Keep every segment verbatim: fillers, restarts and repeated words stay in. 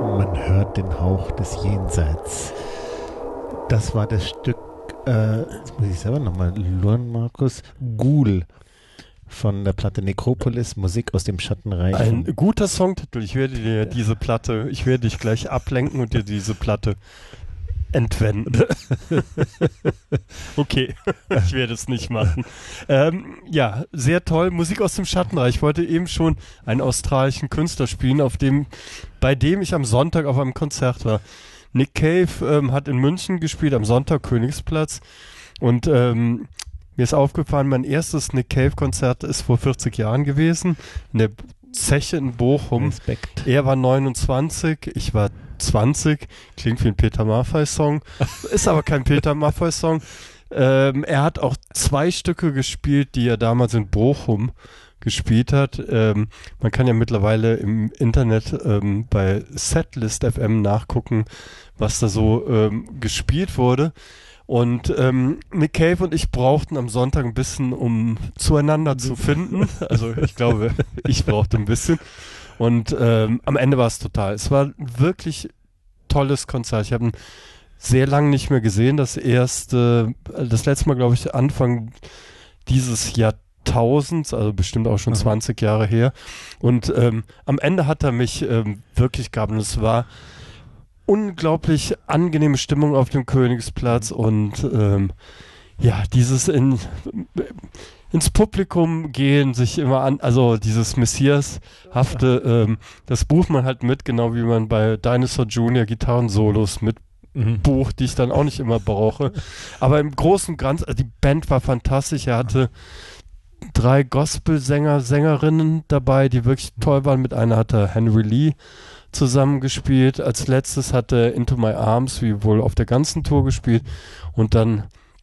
Man hört den Hauch des Jenseits. Das war das Stück, äh, jetzt muss ich selber nochmal luren, Markus, Ghoul von der Platte Necropolis, Musik aus dem Schattenreich. Ein guter Songtitel. Ich werde dir diese Platte, ich werde dich gleich ablenken und dir diese Platte entwenden. Okay, ich werde es nicht machen. Ähm, ja, sehr toll. Musik aus dem Schattenreich. Ich wollte eben schon einen australischen Künstler spielen, auf dem, bei dem ich am Sonntag auf einem Konzert war. Nick Cave ähm, hat in München gespielt, am Sonntag Königsplatz. Und ähm, mir ist aufgefallen, mein erstes Nick Cave-Konzert ist vor vierzig Jahren gewesen, in der Zeche in Bochum. Respekt. Er war neunundzwanzig, ich war zwanzig, klingt wie ein Peter Maffay-Song, ist aber kein Peter Maffay-Song. Ähm, er hat auch zwei Stücke gespielt, die er damals in Bochum gespielt hat. Ähm, man kann ja mittlerweile im Internet ähm, bei Setlist F M nachgucken, was da so ähm, gespielt wurde. Und ähm, Nick Cave und ich brauchten am Sonntag ein bisschen, um zueinander zu finden. Also ich glaube, ich brauchte ein bisschen. Und ähm, am Ende war es total. Es war ein wirklich tolles Konzert. Ich habe ihn sehr lange nicht mehr gesehen. Das erste, das letzte Mal, glaube ich, Anfang dieses Jahrtausends, also bestimmt auch schon mhm. zwanzig Jahre her. Und ähm, am Ende hat er mich ähm, wirklich gehabt. Und es war unglaublich angenehme Stimmung auf dem Königsplatz und ähm, ja, dieses in, ins Publikum gehen, sich immer an, also dieses Messias-hafte, ähm, das bucht man halt mit, genau wie man bei Dinosaur Junior Gitarrensolos mit mhm. bucht, die ich dann auch nicht immer brauche. Aber im Großen und Ganzen, also die Band war fantastisch, er hatte drei Gospelsänger, Sängerinnen dabei, die wirklich toll waren. Mit einer hatte Henry Lee zusammengespielt. Als letztes hatte Into My Arms, wie wohl auf der ganzen Tour gespielt. Und dann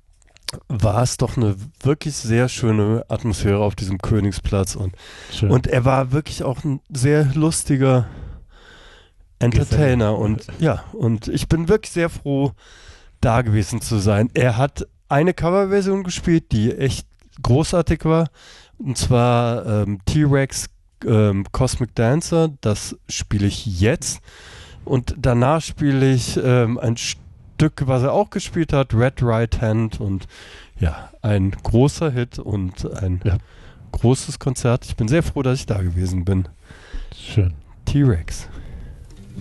war es doch eine wirklich sehr schöne Atmosphäre auf diesem Königsplatz. Und, und er war wirklich auch ein sehr lustiger Entertainer. Und ja, und ich bin wirklich sehr froh, da gewesen zu sein. Er hat eine Coverversion gespielt, die echt großartig war. Und zwar ähm, T-Rex Ähm, Cosmic Dancer, das spiele ich jetzt und danach spiele ich ähm, ein Stück, was er auch gespielt hat, Red Right Hand, und ja, ein großer Hit und ein ja, großes Konzert. Ich bin sehr froh, dass ich da gewesen bin. Schön. T-Rex.